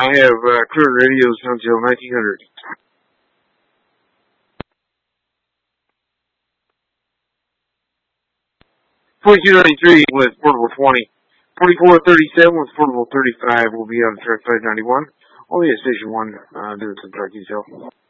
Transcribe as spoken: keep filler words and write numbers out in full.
I have uh, current radios until nineteen hundred. forty-two ninety-three with portable twenty. forty-four thirty-seven with portable thirty-five will be on track five ninety-one. Only at station one, uh, doing some track detail.